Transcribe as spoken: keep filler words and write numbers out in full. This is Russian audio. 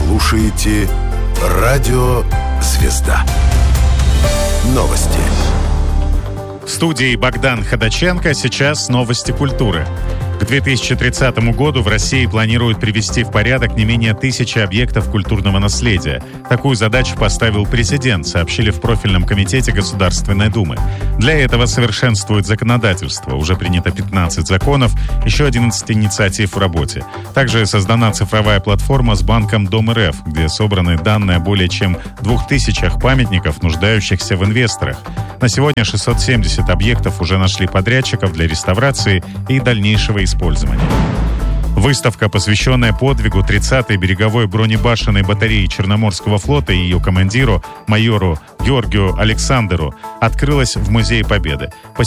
слушаете Радио «Звезда». Новости. В студии Богдан Ходаченко. Сейчас новости культуры. К две тысячи тридцатому году в России планируют привести в порядок не менее тысячи объектов культурного наследия. Такую задачу поставил президент, сообщили в профильном комитете Государственной Думы. Для этого совершенствует законодательство. Уже принято пятнадцать законов, еще одиннадцать инициатив в работе. Также создана цифровая платформа с банком Дом.РФ, где собраны данные о более чем двух тысячах памятников, нуждающихся в инвесторах. На сегодня шестьсот семьдесят объектов уже нашли подрядчиков для реставрации и дальнейшего использования. Выставка, посвященная подвигу тридцатой береговой бронебашенной батареи Черноморского флота и ее командиру, майору Георгию Александру, открылась в Музее Победы.